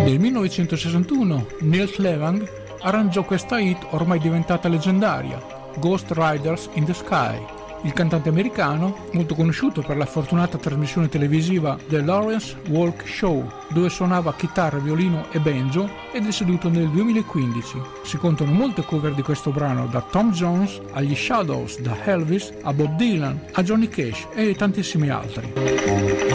Nel 1961 Neil Cleveland arrangiò questa hit ormai diventata leggendaria, Ghost Riders in the Sky. Il cantante americano, molto conosciuto per la fortunata trasmissione televisiva The Lawrence Walk Show, dove suonava chitarra, violino e banjo, è deceduto nel 2015. Si contano molte cover di questo brano, da Tom Jones agli Shadows, da Elvis a Bob Dylan a Johnny Cash e tantissimi altri.